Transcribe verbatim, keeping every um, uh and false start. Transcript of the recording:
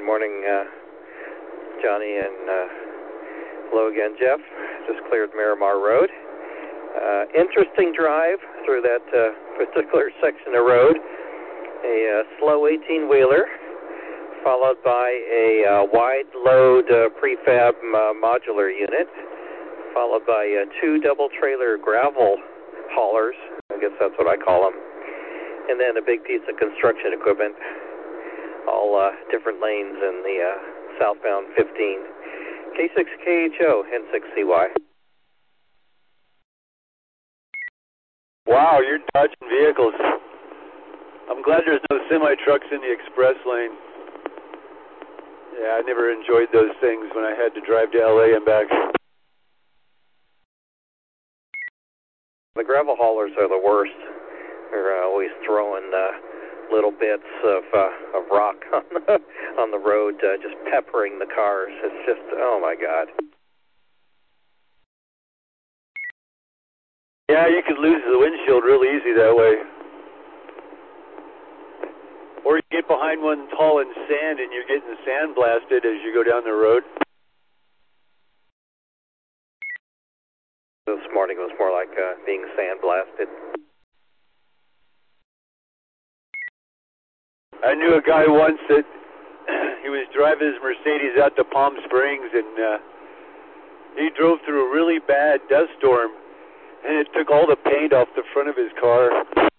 morning, uh, Johnny, and uh, hello again, Jeff. Just cleared Miramar Road. Uh, interesting drive through that uh, particular section of road. A uh, slow eighteen-wheeler, followed by a uh, wide-load uh, prefab uh, modular unit, followed by uh, two double-trailer gravel haulers. I guess that's what I call them. And then a big piece of construction equipment, all uh, different lanes in the uh, southbound fifteen. K six K H O, N six C Y. Wow, you're dodging vehicles. I'm glad there's no semi-trucks in the express lane. Yeah, I never enjoyed those things when I had to drive to L A and back. The gravel haulers are the worst. They're uh, always throwing uh, little bits of, uh, of rock on the, on the road, uh, just peppering the cars. It's just, oh my God. Yeah, you could lose the windshield real easy that way. Or you get behind one tall in sand and you're getting sandblasted as you go down the road. This morning was more like uh, being sandblasted. I knew a guy once that he was driving his Mercedes out to Palm Springs, and uh, he drove through a really bad dust storm, and it took all the paint off the front of his car.